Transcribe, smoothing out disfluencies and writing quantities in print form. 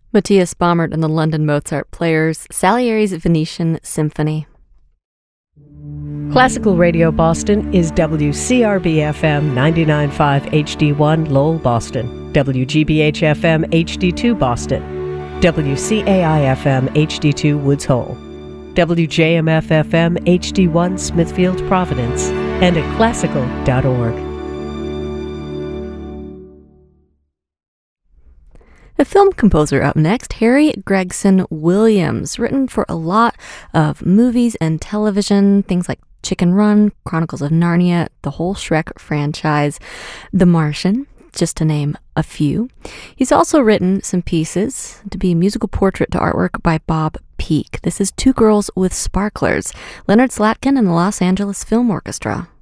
Matthias Baumert and the London Mozart Players, Salieri's Venetian Symphony. Classical Radio Boston is WCRB-FM 99.5 HD1 Lowell, Boston, WGBH-FM HD2 Boston, WCAI-FM HD2 Woods Hole, WJMF-FM HD1 Smithfield, Providence, and at classical.org. A film composer up next, Harry Gregson Williams, written for a lot of movies and television, things like Chicken Run, Chronicles of Narnia, the whole Shrek franchise, The Martian, just to name a few. He's also written some pieces to be musical portrait to artwork by Bob Peak. This is Two Girls with Sparklers, Leonard Slatkin and the Los Angeles Film Orchestra.